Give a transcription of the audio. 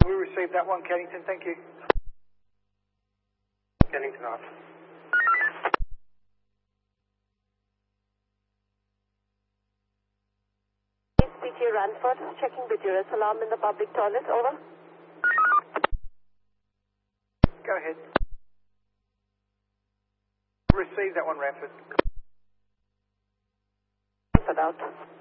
We received that one, Kennington, thank you. Kennington off. PTA Ranford, checking the duress alarm in the public toilet, over. Go ahead. Received that one, Ranford. Ranford out.